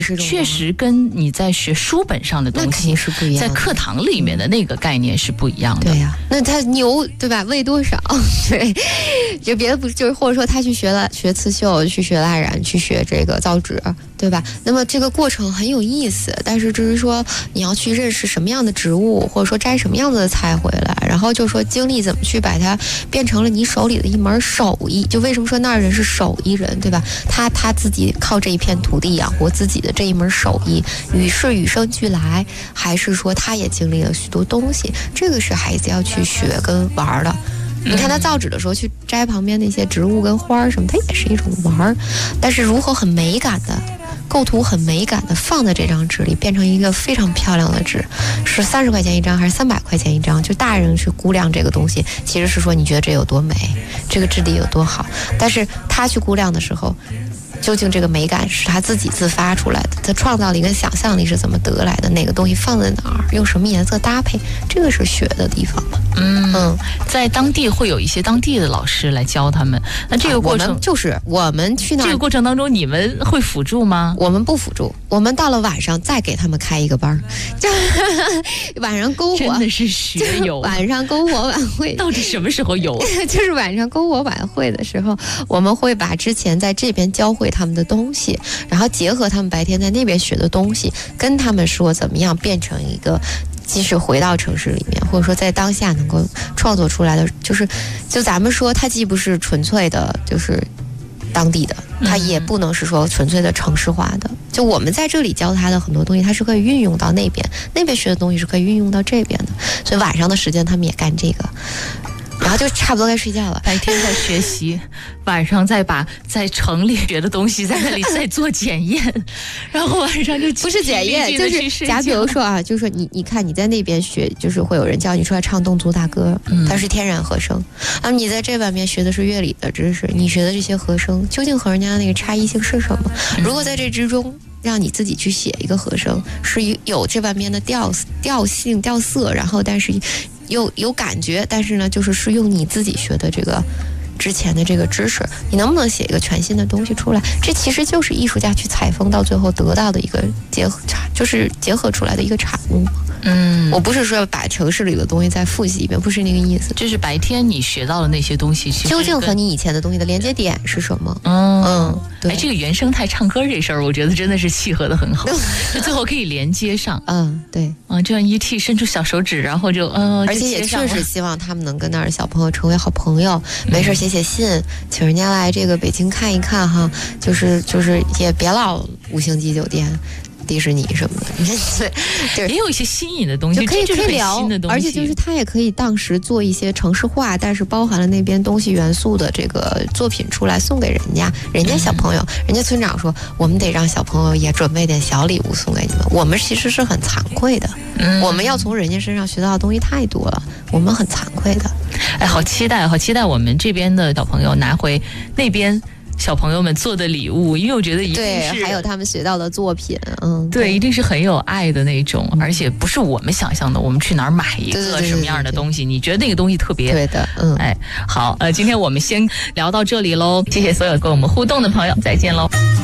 确实跟你在学书本上的东西是不一样的， 在课堂里面的那个概念是不一样的。 对呀，那他牛对吧？喂多少？对，就别的不就是或者说他去学刺绣，去学蜡染，去学这个造纸，对吧？那么这个过程很有意思，但是至于说你要去认识什么样的植物，或者说摘什么样子的菜回来，然后就说经历怎么去把它变成了你手里的一门手艺。就为什么说那儿人是手艺人，对吧？他自己靠这一片土地养活自己的这一门手艺，是与生俱来，还是说他也经历了许多东西？这个是孩子要去学跟玩的。你看他造纸的时候去摘旁边那些植物跟花什么，它也是一种玩。但是如何很美感的构图，很美感的放在这张纸里，变成一个非常漂亮的纸，是30块钱一张还是300块钱一张？就大人去估量这个东西，其实是说你觉得这有多美，这个质地有多好。但是他去估量的时候，究竟这个美感是他自己自发出来的，他创造力跟想象力是怎么得来的？哪个东西放在哪儿，用什么颜色搭配，这个是学的地方嘛。 在当地会有一些当地的老师来教他们。那这个过程就是我们去那儿， 这个过程当中你们会辅助吗？ 我们不辅助，我们到了晚上再给他们开一个班，就晚上篝火， 真的是学友。 晚上篝火晚会到底什么时候有？ 就是晚上篝火晚会的时候，我们会把之前在这边教会他们的东西，然后结合他们白天在那边学的东西，跟他们说怎么样变成一个即使回到城市里面，或者说在当下能够创作出来的，就咱们说它既不是纯粹的就是当地的，它也不能是说纯粹的城市化的。就我们在这里教他的很多东西，它是可以运用到那边学的东西是可以运用到这边的。所以晚上的时间他们也干这个，然后就差不多该睡觉了。 白天在学习，晚上再把在城里学的东西在那里再做检验，然后晚上就不是检验，就是假比如说啊，就是说你看你在那边学，就是会有人教你出来唱侗族大歌，它是天然和声。你在这外面学的是乐理的知识，你学的这些和声究竟和人家那个差异性是什么？如果在这之中让你自己去写一个和声，是有这外面的调性调色，然后但是有感觉，但是呢就是用你自己学的这个之前的这个知识，你能不能写一个全新的东西出来？这其实就是艺术家去采风到最后得到的一个结合出来的一个产物。我不是说要把城市里的东西再复习一遍，不是那个意思。 就是白天你学到的那些东西， 究竟和你以前的东西的连接点是什么？对。 这个原生态唱歌这事儿，我觉得真的是契合的很好，就最后可以连接上。 对。 这样一替伸出小手指，然后就而且也确实希望他们能跟那儿的小朋友成为好朋友，没事写信，请人家来这个北京看一看哈，就是也别老5星级酒店。迪士尼什么的， 对，也有一些新颖的东西， 可以聊，而且就是它也可以当时做一些城市化，但是包含了那边东西元素的这个作品出来送给人家小朋友。人家村长说，我们得让小朋友也准备点小礼物送给你们。我们其实是很惭愧的，我们要从人家身上学到的东西太多了，我们很惭愧的。 好期待我们这边的小朋友拿回那边小朋友们做的礼物，因为我觉得一定是对，还有他们学到的作品， 对，一定是很有爱的那种，而且不是我们想象的，我们去哪儿买一个什么样的东西，你觉得那个东西特别对的， 好，今天我们先聊到这里喽，谢谢所有跟我们互动的朋友，再见喽。